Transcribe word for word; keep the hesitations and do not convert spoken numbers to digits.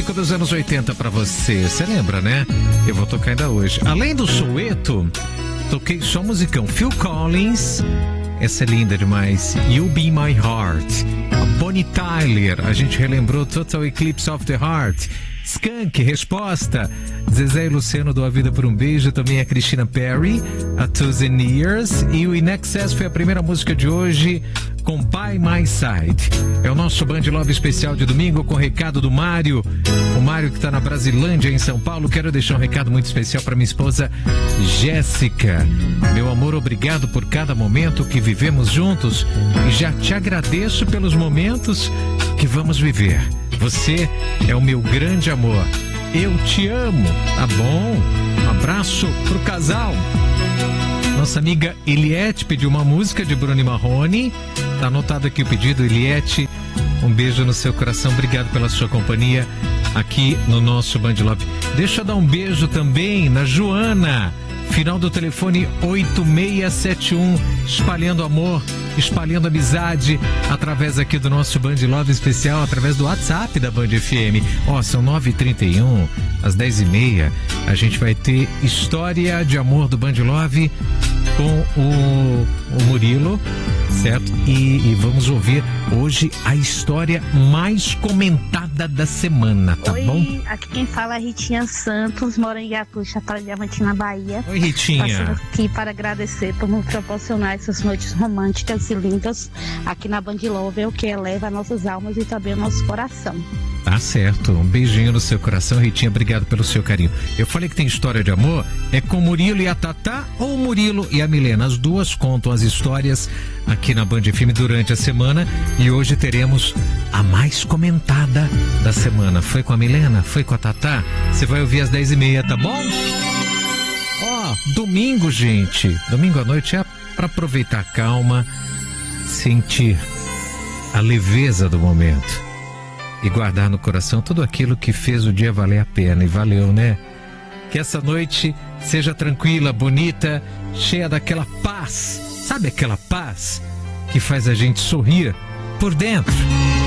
clássico dos anos oitenta pra você. Você lembra, né? Eu vou tocar ainda hoje. Além do Soweto, toquei só musicão. Phil Collins, essa é linda demais. You Be My Heart. A Bonnie Tyler, a gente relembrou Total Eclipse of the Heart. Skank, Resposta. Zezé e Luciano do A Vida por um Beijo. Também a Christina Perri, A Thousand Years. E o In Excess foi a primeira música de hoje com By My Side. É o nosso Band Love especial de domingo com o recado do Mário. O Mário que está na Brasilândia, em São Paulo. Quero deixar um recado muito especial para minha esposa Jéssica. Meu amor, obrigado por cada momento que vivemos juntos e já te agradeço pelos momentos que vamos viver. Você é o meu grande amor. Eu te amo, tá bom? Um abraço pro casal. Nossa amiga Eliette pediu uma música de Bruno e Marrone. Tá anotado aqui o pedido, Eliette. Um beijo no seu coração. Obrigado pela sua companhia aqui no nosso Band Love. Deixa eu dar um beijo também na Joana. Final do telefone oito seis sete um, espalhando amor, espalhando amizade, através aqui do nosso Band Love especial, através do WhatsApp da Band F M. Ó, oh, são nove e trinta e um, às dez e meia, a gente vai ter História de Amor do Band Love com o, o Murilo, certo? E, e vamos ouvir hoje a história mais comentada da semana, tá Oi, bom? Aqui quem fala é Ritinha Santos, mora em Iatuxa, para Diamantina, Bahia. Oi, Ritinha. Passando aqui para agradecer por nos proporcionar essas noites românticas e lindas aqui na Band Love, o que eleva nossas almas e também o nosso coração. Tá certo, um beijinho no seu coração, Ritinha, obrigado pelo seu carinho. Eu falei que tem história de amor, é com Murilo e a Tatá ou Murilo e a Milena? As duas contam as histórias aqui na Band F M durante a semana e hoje teremos a mais comentada da semana. Foi com a Milena? Foi com a Tatá? Você vai ouvir às dez e meia, tá bom? Ó, domingo, gente, domingo à noite é para aproveitar a calma, sentir a leveza do momento e guardar no coração tudo aquilo que fez o dia valer a pena. E valeu, né? Que essa noite seja tranquila, bonita, cheia daquela paz. Sabe aquela paz que faz a gente sorrir por dentro?